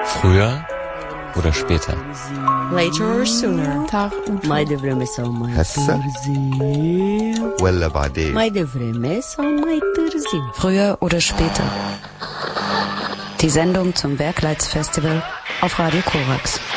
Früher oder später? Later or sooner. ما devreme sau mai هسه târziu. ولا بعدين؟ Mai devreme sau mai târziu. Früher oder später. Die Sendung zum Bergleitsfestival auf Radio Korax.